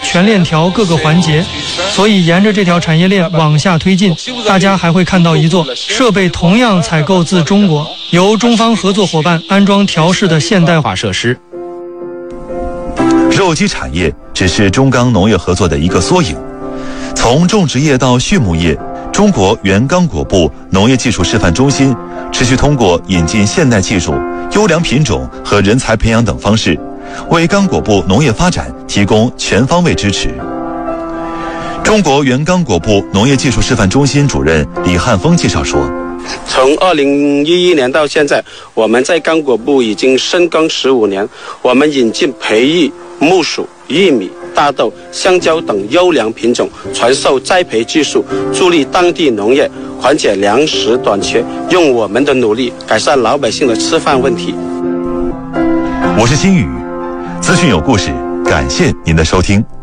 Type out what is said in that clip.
全链条各个环节，所以沿着这条产业链往下推进，大家还会看到一座设备同样采购自中国，由中方合作伙伴安装调试的现代化设施。 肉鸡产业只是中钢农业合作的一个缩影，从种植业到畜牧业，中国原刚果部农业技术示范中心持续通过引进现代技术、优良品种和人才培养等方式，为刚果部农业发展提供全方位支持。中国原刚果部农业技术示范中心主任李汉峰介绍说， 从2011年到现在，我们在刚果部已经深耕15年，我们引进培育、木薯、玉米、大豆、香蕉等优良品种，传授栽培技术，助力当地农业，缓解粮食短缺，用我们的努力改善老百姓的吃饭问题。 我是金宇，资讯有故事，感谢您的收听。